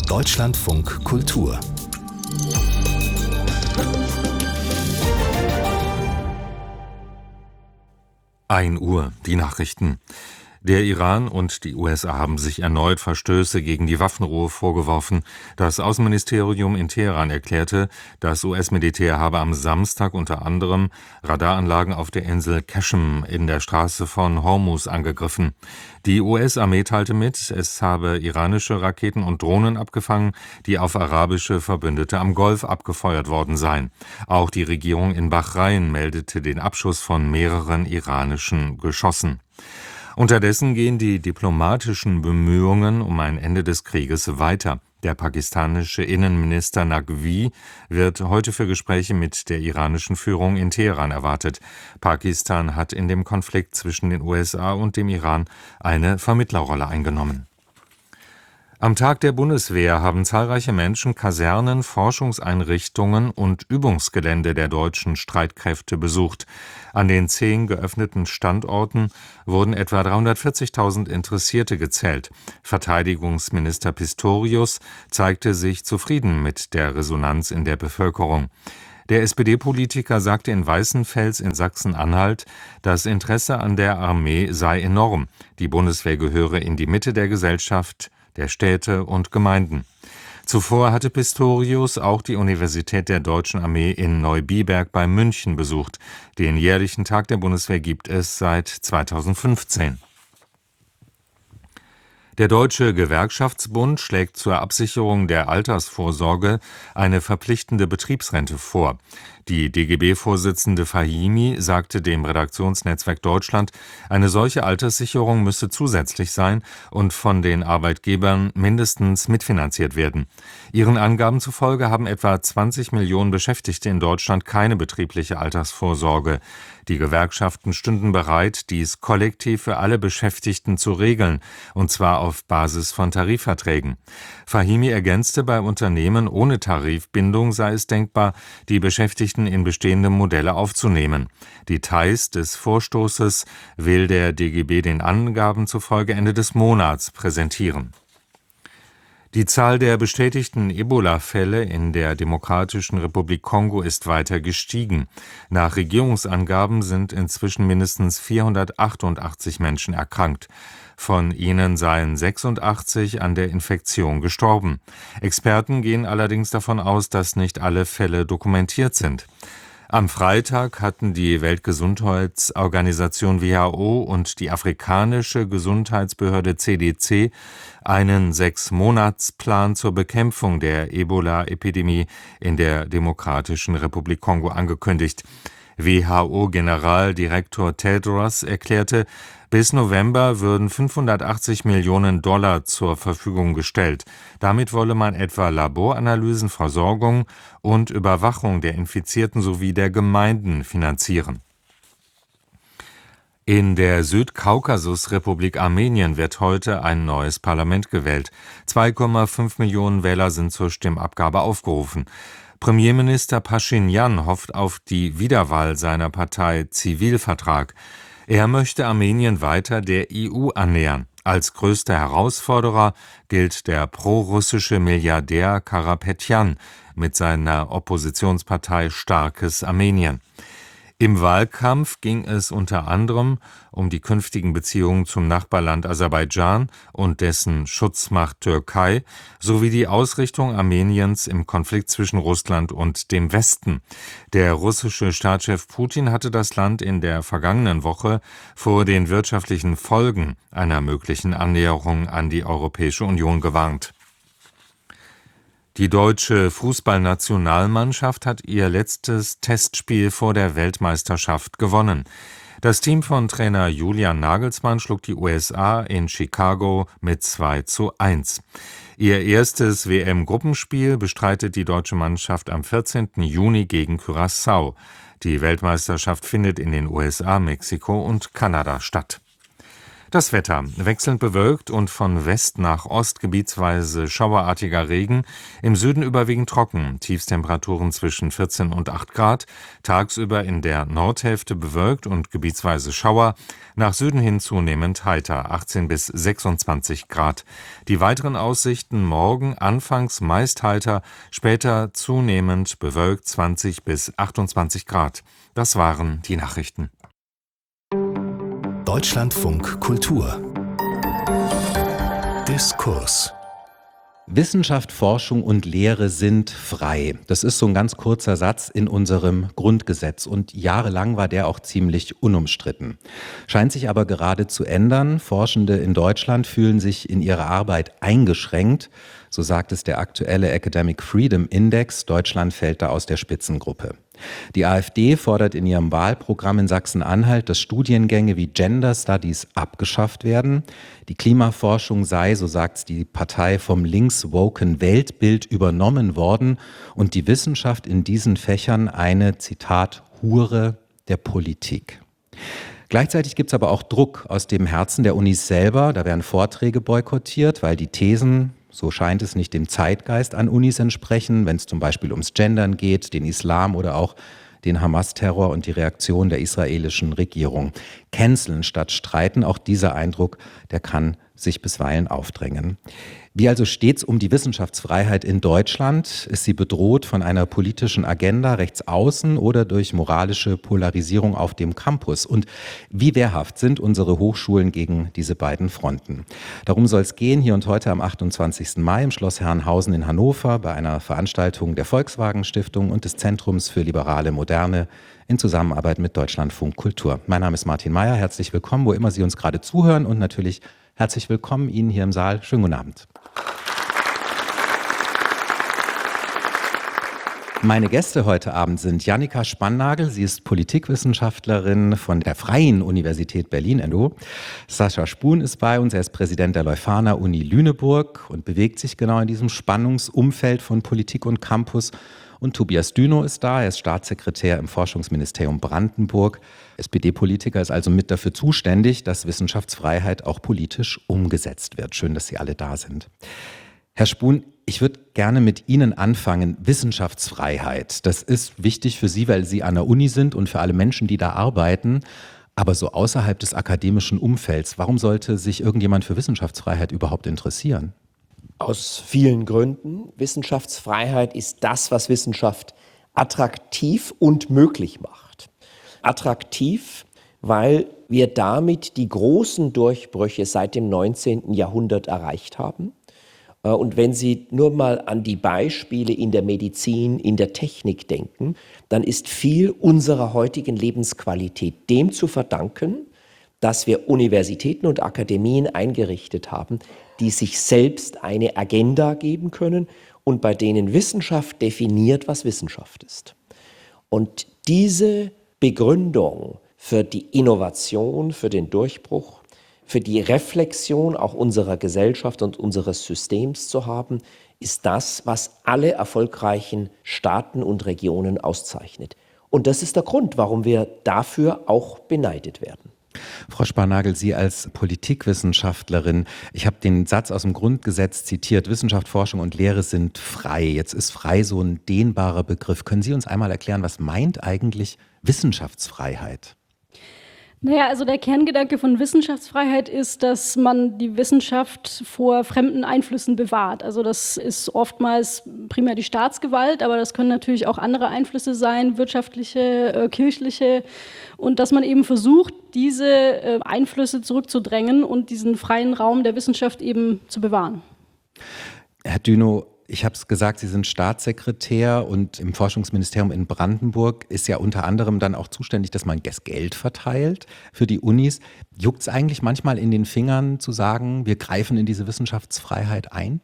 Deutschlandfunk Kultur. Uhr, die Nachrichten. Der Iran und die USA haben sich erneut Verstöße gegen die Waffenruhe vorgeworfen. Das Außenministerium in Teheran erklärte, das US-Militär habe am Samstag unter anderem Radaranlagen auf der Insel Qashm in der Straße von Hormuz angegriffen. Die US-Armee teilte mit, es habe iranische Raketen und Drohnen abgefangen, die auf arabische Verbündete am Golf abgefeuert worden seien. Auch die Regierung in Bahrain meldete den Abschuss von mehreren iranischen Geschossen. Unterdessen gehen die diplomatischen Bemühungen um ein Ende des Krieges weiter. Der pakistanische Innenminister Naqvi wird heute für Gespräche mit der iranischen Führung in Teheran erwartet. Pakistan hat in dem Konflikt zwischen den USA und dem Iran eine Vermittlerrolle eingenommen. Am Tag der Bundeswehr haben zahlreiche Menschen Kasernen, Forschungseinrichtungen und Übungsgelände der deutschen Streitkräfte besucht. An den 10 geöffneten Standorten wurden etwa 340.000 Interessierte gezählt. Verteidigungsminister Pistorius zeigte sich zufrieden mit der Resonanz in der Bevölkerung. Der SPD-Politiker sagte in Weißenfels in Sachsen-Anhalt, das Interesse an der Armee sei enorm. Die Bundeswehr gehöre in die Mitte der Gesellschaft, der Städte und Gemeinden. Zuvor hatte Pistorius auch die Universität der Deutschen Armee in Neubiberg bei München besucht. Den jährlichen Tag der Bundeswehr gibt es seit 2015. Der Deutsche Gewerkschaftsbund schlägt zur Absicherung der Altersvorsorge eine verpflichtende Betriebsrente vor. Die DGB-Vorsitzende Fahimi sagte dem Redaktionsnetzwerk Deutschland, eine solche Alterssicherung müsse zusätzlich sein und von den Arbeitgebern mindestens mitfinanziert werden. Ihren Angaben zufolge haben etwa 20 Millionen Beschäftigte in Deutschland keine betriebliche Altersvorsorge. Die Gewerkschaften stünden bereit, dies kollektiv für alle Beschäftigten zu regeln, und zwar auf Basis von Tarifverträgen. Fahimi ergänzte, bei Unternehmen ohne Tarifbindung sei es denkbar, die Beschäftigten in bestehende Modelle aufzunehmen. Details des Vorstoßes will der DGB den Angaben zufolge Ende des Monats präsentieren. Die Zahl der bestätigten Ebola-Fälle in der Demokratischen Republik Kongo ist weiter gestiegen. Nach Regierungsangaben sind inzwischen mindestens 488 Menschen erkrankt. Von ihnen seien 86 an der Infektion gestorben. Experten gehen allerdings davon aus, dass nicht alle Fälle dokumentiert sind. Am Freitag hatten die Weltgesundheitsorganisation WHO und die afrikanische Gesundheitsbehörde CDC einen 6-Monats-Plan zur Bekämpfung der Ebola-Epidemie in der Demokratischen Republik Kongo angekündigt. WHO-Generaldirektor Tedros erklärte, bis November würden $580 Millionen zur Verfügung gestellt. Damit wolle man etwa Laboranalysen, Versorgung und Überwachung der Infizierten sowie der Gemeinden finanzieren. In der Südkaukasusrepublik Armenien wird heute ein neues Parlament gewählt. 2,5 Millionen Wähler sind zur Stimmabgabe aufgerufen. Premierminister Paschinjan hofft auf die Wiederwahl seiner Partei Zivilvertrag. Er möchte Armenien weiter der EU annähern. Als größter Herausforderer gilt der prorussische Milliardär Karapetjan mit seiner Oppositionspartei Starkes Armenien. Im Wahlkampf ging es unter anderem um die künftigen Beziehungen zum Nachbarland Aserbaidschan und dessen Schutzmacht Türkei sowie die Ausrichtung Armeniens im Konflikt zwischen Russland und dem Westen. Der russische Staatschef Putin hatte das Land in der vergangenen Woche vor den wirtschaftlichen Folgen einer möglichen Annäherung an die Europäische Union gewarnt. Die deutsche Fußballnationalmannschaft hat ihr letztes Testspiel vor der Weltmeisterschaft gewonnen. Das Team von Trainer Julian Nagelsmann schlug die USA in Chicago mit 2:1. Ihr erstes WM-Gruppenspiel bestreitet die deutsche Mannschaft am 14. Juni gegen Curaçao. Die Weltmeisterschaft findet in den USA, Mexiko und Kanada statt. Das Wetter: wechselnd bewölkt und von West nach Ost gebietsweise schauerartiger Regen, im Süden überwiegend trocken, Tiefstemperaturen zwischen 14 und 8 Grad, tagsüber in der Nordhälfte bewölkt und gebietsweise Schauer, nach Süden hin zunehmend heiter, 18 bis 26 Grad. Die weiteren Aussichten: morgen anfangs meist heiter, später zunehmend bewölkt, 20 bis 28 Grad. Das waren die Nachrichten. Deutschlandfunk Kultur Diskurs. Wissenschaft, Forschung und Lehre sind frei. Das ist so ein ganz kurzer Satz in unserem Grundgesetz und jahrelang war der auch ziemlich unumstritten. Scheint sich aber gerade zu ändern. Forschende in Deutschland fühlen sich in ihrer Arbeit eingeschränkt. So sagt es der aktuelle Academic Freedom Index. Deutschland fällt da aus der Spitzengruppe. Die AfD fordert in ihrem Wahlprogramm in Sachsen-Anhalt, dass Studiengänge wie Gender Studies abgeschafft werden. Die Klimaforschung sei, so sagt die Partei, vom links-woken Weltbild übernommen worden und die Wissenschaft in diesen Fächern eine, Zitat, Hure der Politik. Gleichzeitig gibt es aber auch Druck aus dem Herzen der Unis selber. Da werden Vorträge boykottiert, weil die Thesen, so scheint es, nicht dem Zeitgeist an Unis entsprechen, wenn es zum Beispiel ums Gendern geht, den Islam oder auch den Hamas-Terror und die Reaktion der israelischen Regierung. Canceln statt streiten, auch dieser Eindruck, der kann sich bisweilen aufdrängen. Wie also steht's um die Wissenschaftsfreiheit in Deutschland? Ist sie bedroht von einer politischen Agenda rechts außen oder durch moralische Polarisierung auf dem Campus? Und wie wehrhaft sind unsere Hochschulen gegen diese beiden Fronten? Darum soll es gehen hier und heute am 28. Mai im Schloss Herrenhausen in Hannover bei einer Veranstaltung der Volkswagen Stiftung und des Zentrums für liberale Moderne in Zusammenarbeit mit Deutschlandfunk Kultur. Mein Name ist Martin Meyer, herzlich willkommen, wo immer Sie uns gerade zuhören und natürlich herzlich willkommen Ihnen hier im Saal. Schönen guten Abend. Meine Gäste heute Abend sind Jannika Spannagel, sie ist Politikwissenschaftlerin von der Freien Universität Berlin-NU. Sascha Spoon ist bei uns, er ist Präsident der Leuphana Uni Lüneburg und bewegt sich genau in diesem Spannungsumfeld von Politik und Campus. Und Tobias Dünow ist da, er ist Staatssekretär im Forschungsministerium Brandenburg. SPD-Politiker, ist also mit dafür zuständig, dass Wissenschaftsfreiheit auch politisch umgesetzt wird. Schön, dass Sie alle da sind. Herr Spoon, ich würde gerne mit Ihnen anfangen. Wissenschaftsfreiheit, das ist wichtig für Sie, weil Sie an der Uni sind und für alle Menschen, die da arbeiten. Aber so außerhalb des akademischen Umfelds, warum sollte sich irgendjemand für Wissenschaftsfreiheit überhaupt interessieren? Aus vielen Gründen. Wissenschaftsfreiheit ist das, was Wissenschaft attraktiv und möglich macht. Attraktiv, weil wir damit die großen Durchbrüche seit dem 19. Jahrhundert erreicht haben. Und wenn Sie nur mal an die Beispiele in der Medizin, in der Technik denken, dann ist viel unserer heutigen Lebensqualität dem zu verdanken, dass wir Universitäten und Akademien eingerichtet haben, die sich selbst eine Agenda geben können und bei denen Wissenschaft definiert, was Wissenschaft ist. Und diese Begründung für die Innovation, für den Durchbruch, für die Reflexion auch unserer Gesellschaft und unseres Systems zu haben, ist das, was alle erfolgreichen Staaten und Regionen auszeichnet. Und das ist der Grund, warum wir dafür auch beneidet werden. Frau Spannagel, Sie als Politikwissenschaftlerin, ich habe den Satz aus dem Grundgesetz zitiert, Wissenschaft, Forschung und Lehre sind frei. Jetzt ist frei so ein dehnbarer Begriff. Können Sie uns einmal erklären, was meint eigentlich Wissenschaftsfreiheit? Naja, also der Kerngedanke von Wissenschaftsfreiheit ist, dass man die Wissenschaft vor fremden Einflüssen bewahrt. Also das ist oftmals primär die Staatsgewalt, aber das können natürlich auch andere Einflüsse sein, wirtschaftliche, kirchliche. Und dass man eben versucht, diese Einflüsse zurückzudrängen und diesen freien Raum der Wissenschaft eben zu bewahren. Herr Dünow, ich habe es gesagt, Sie sind Staatssekretär und im Forschungsministerium in Brandenburg ist ja unter anderem dann auch zuständig, dass man das Geld verteilt für die Unis. Juckt es eigentlich manchmal in den Fingern zu sagen, wir greifen in diese Wissenschaftsfreiheit ein?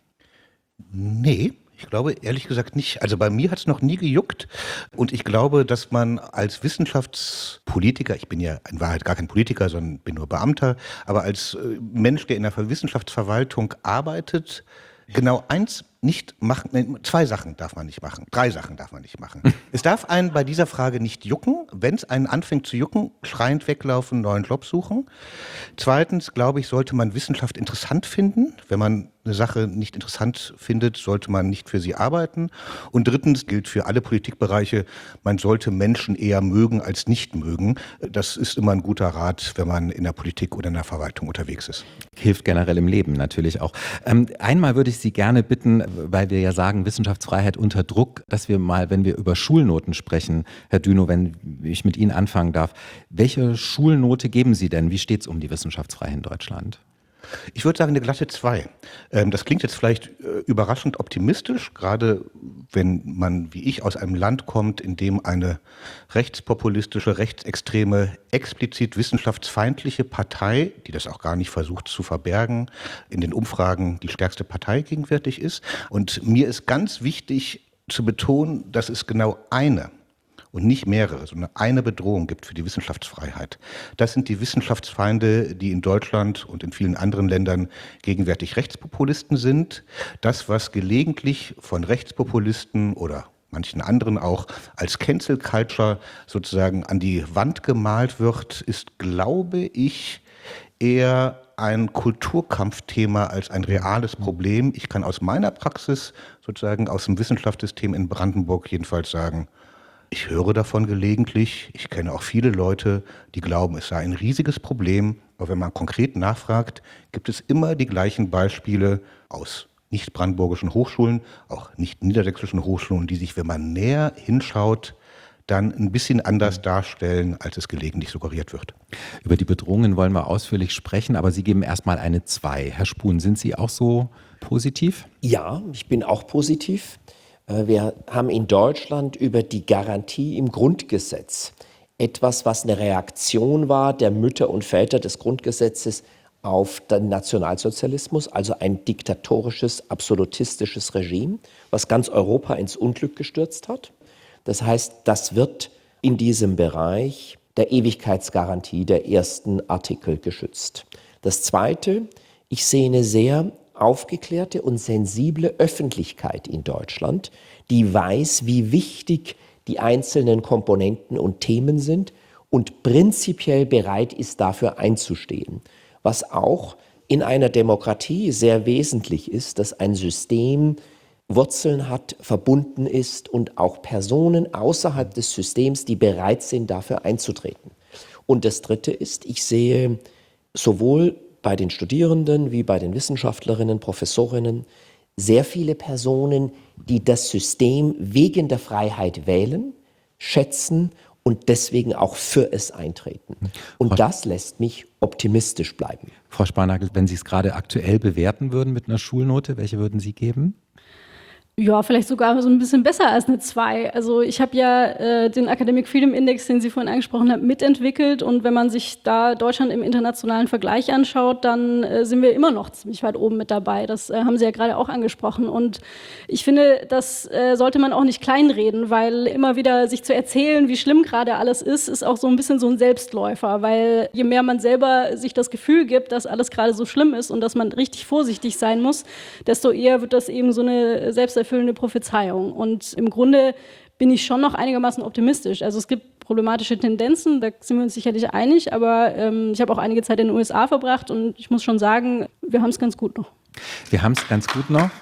Nee. Ich glaube ehrlich gesagt nicht. Also bei mir hat es noch nie gejuckt und ich glaube, dass man als Wissenschaftspolitiker, ich bin ja in Wahrheit gar kein Politiker, sondern bin nur Beamter, aber als Mensch, der in der Wissenschaftsverwaltung arbeitet, genau eins nicht machen, nein, 2 Sachen darf man nicht machen, 3 Sachen darf man nicht machen. Es darf einen bei dieser Frage nicht jucken. Wenn es einen anfängt zu jucken, schreiend weglaufen, neuen Job suchen. Zweitens, glaube ich, sollte man Wissenschaft interessant finden. Wenn man eine Sache nicht interessant findet, sollte man nicht für sie arbeiten. Und drittens gilt für alle Politikbereiche, man sollte Menschen eher mögen als nicht mögen. Das ist immer ein guter Rat, wenn man in der Politik oder in der Verwaltung unterwegs ist. Hilft generell im Leben natürlich auch. Einmal würde ich Sie gerne bitten, weil wir ja sagen, Wissenschaftsfreiheit unter Druck, dass wir mal, wenn wir über Schulnoten sprechen, Herr Dünow, wenn ich mit Ihnen anfangen darf, welche Schulnote geben Sie denn? Wie steht es um die Wissenschaftsfreiheit in Deutschland? Ich würde sagen, eine glatte 2. Das klingt jetzt vielleicht überraschend optimistisch, gerade wenn man, wie ich, aus einem Land kommt, in dem eine rechtspopulistische, rechtsextreme, explizit wissenschaftsfeindliche Partei, die das auch gar nicht versucht zu verbergen, in den Umfragen die stärkste Partei gegenwärtig ist. Und mir ist ganz wichtig zu betonen, dass es genau eine und nicht mehrere, sondern eine Bedrohung gibt für die Wissenschaftsfreiheit. Das sind die Wissenschaftsfeinde, die in Deutschland und in vielen anderen Ländern gegenwärtig Rechtspopulisten sind. Das, was gelegentlich von Rechtspopulisten oder manchen anderen auch als Cancel Culture sozusagen an die Wand gemalt wird, ist, glaube ich, eher ein Kulturkampfthema als ein reales Problem. Ich kann aus meiner Praxis, sozusagen aus dem Wissenschaftssystem in Brandenburg jedenfalls sagen, ich höre davon gelegentlich, ich kenne auch viele Leute, die glauben, es sei ein riesiges Problem. Aber wenn man konkret nachfragt, gibt es immer die gleichen Beispiele aus nicht brandenburgischen Hochschulen, auch nicht niedersächsischen Hochschulen, die sich, wenn man näher hinschaut, dann ein bisschen anders darstellen, als es gelegentlich suggeriert wird. Über die Bedrohungen wollen wir ausführlich sprechen, aber Sie geben erstmal eine 2. Herr Spuhn, sind Sie auch so positiv? Ja, ich bin auch positiv. Wir haben in Deutschland über die Garantie im Grundgesetz etwas, was eine Reaktion war der Mütter und Väter des Grundgesetzes auf den Nationalsozialismus, also ein diktatorisches, absolutistisches Regime, was ganz Europa ins Unglück gestürzt hat. Das heißt, das wird in diesem Bereich der Ewigkeitsgarantie der ersten Artikel geschützt. Das Zweite, ich sehe eine sehr aufgeklärte und sensible Öffentlichkeit in Deutschland, die weiß, wie wichtig die einzelnen Komponenten und Themen sind und prinzipiell bereit ist, dafür einzustehen. Was auch in einer Demokratie sehr wesentlich ist, dass ein System Wurzeln hat, verbunden ist und auch Personen außerhalb des Systems, die bereit sind, dafür einzutreten. Und das Dritte ist, ich sehe sowohl bei den Studierenden wie bei den Wissenschaftlerinnen, Professorinnen sehr viele Personen, die das System wegen der Freiheit wählen, schätzen und deswegen auch für es eintreten. Und das lässt mich optimistisch bleiben. Frau Sparnagel, wenn Sie es gerade aktuell bewerten würden mit einer Schulnote, welche würden Sie geben? Ja, vielleicht sogar so ein bisschen besser als eine 2. Also ich habe ja den Academic Freedom Index, den Sie vorhin angesprochen haben, mitentwickelt. Und wenn man sich da Deutschland im internationalen Vergleich anschaut, dann sind wir immer noch ziemlich weit oben mit dabei. Das haben Sie ja gerade auch angesprochen. Und ich finde, das sollte man auch nicht kleinreden, weil immer wieder sich zu erzählen, wie schlimm gerade alles ist auch so ein bisschen so ein Selbstläufer. Weil je mehr man selber sich das Gefühl gibt, dass alles gerade so schlimm ist und dass man richtig vorsichtig sein muss, desto eher wird das eben so eine selbsterfüllende Prophezeiung. Und im Grunde bin ich schon noch einigermaßen optimistisch. Also es gibt problematische Tendenzen, da sind wir uns sicherlich einig, aber ich habe auch einige Zeit in den USA verbracht und ich muss schon sagen, wir haben es ganz gut noch. Wir haben es ganz gut noch.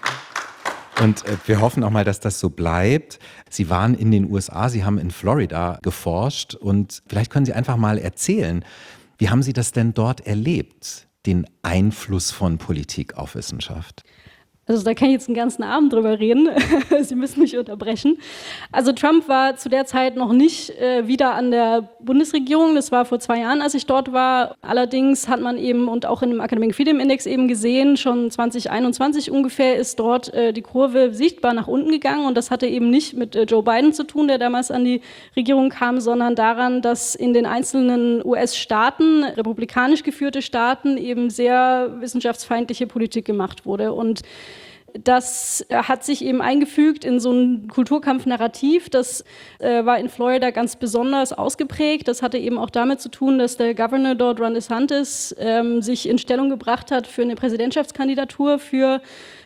Und wir hoffen auch mal, dass das so bleibt. Sie waren in den USA, Sie haben in Florida geforscht und vielleicht können Sie einfach mal erzählen, wie haben Sie das denn dort erlebt, den Einfluss von Politik auf Wissenschaft? Also da kann ich jetzt einen ganzen Abend drüber reden. Sie müssen mich unterbrechen. Also Trump war zu der Zeit noch nicht wieder an der Bundesregierung. Das war vor 2 Jahren, als ich dort war. Allerdings hat man eben und auch in dem Academic Freedom Index eben gesehen, schon 2021 ungefähr ist dort die Kurve sichtbar nach unten gegangen. Und das hatte eben nicht mit Joe Biden zu tun, der damals an die Regierung kam, sondern daran, dass in den einzelnen US-Staaten, republikanisch geführte Staaten, eben sehr wissenschaftsfeindliche Politik gemacht wurde. Und Das hat sich eben eingefügt in so ein Kulturkampf-Narrativ. Das war in Florida ganz besonders ausgeprägt. Das hatte eben auch damit zu tun, dass der Governor dort, Ron DeSantis, sich in Stellung gebracht hat für eine Präsidentschaftskandidatur für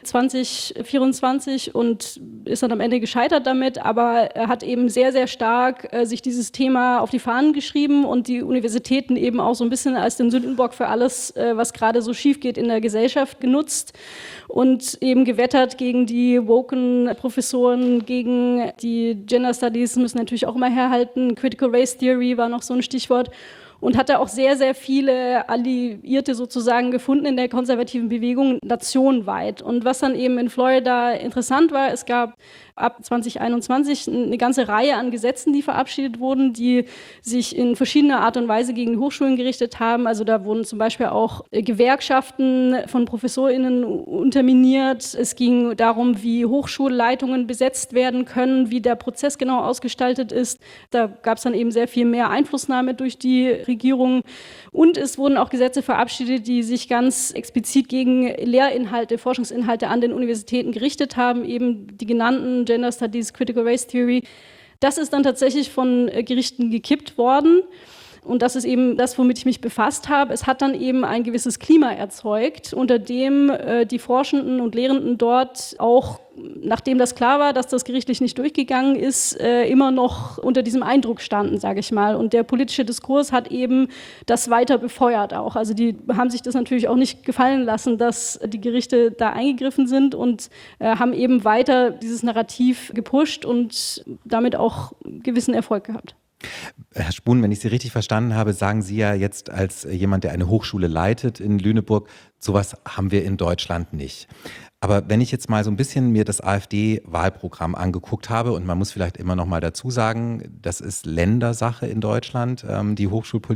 2024 und ist dann am Ende gescheitert damit. Aber er hat eben sehr, sehr stark sich dieses Thema auf die Fahnen geschrieben und die Universitäten eben auch so ein bisschen als den Sündenbock für alles, was gerade so schief geht in der Gesellschaft, genutzt und eben gewettert gegen die woken Professoren, gegen die Gender Studies, müssen natürlich auch immer herhalten. Critical Race Theory war noch so ein Stichwort. Und hat da auch sehr, sehr viele Alliierte sozusagen gefunden in der konservativen Bewegung nationenweit. Und was dann eben in Florida interessant war, es gab ab 2021 eine ganze Reihe an Gesetzen, die verabschiedet wurden, die sich in verschiedener Art und Weise gegen die Hochschulen gerichtet haben. Also da wurden zum Beispiel auch Gewerkschaften von ProfessorInnen unterminiert. Es ging darum, wie Hochschulleitungen besetzt werden können, wie der Prozess genau ausgestaltet ist. Da gab es dann eben sehr viel mehr Einflussnahme durch die Regierung. Und es wurden auch Gesetze verabschiedet, die sich ganz explizit gegen Lehrinhalte, Forschungsinhalte an den Universitäten gerichtet haben, eben die genannten Gender Studies, Critical Race Theory. Das ist dann tatsächlich von Gerichten gekippt worden. Und das ist eben das, womit ich mich befasst habe. Es hat dann eben ein gewisses Klima erzeugt, unter dem die Forschenden und Lehrenden dort auch, nachdem das klar war, dass das gerichtlich nicht durchgegangen ist, immer noch unter diesem Eindruck standen, sage ich mal. Und der politische Diskurs hat eben das weiter befeuert auch. Also die haben sich das natürlich auch nicht gefallen lassen, dass die Gerichte da eingegriffen sind und haben eben weiter dieses Narrativ gepusht und damit auch gewissen Erfolg gehabt. Herr Spoon, wenn ich Sie richtig verstanden habe, sagen Sie ja jetzt als jemand, der eine Hochschule leitet in Lüneburg, sowas haben wir in Deutschland nicht. Aber wenn ich jetzt mal so ein bisschen mir das AfD-Wahlprogramm angeguckt habe, und man muss vielleicht immer noch mal dazu sagen, das ist Ländersache in Deutschland, die Hochschulpolitik,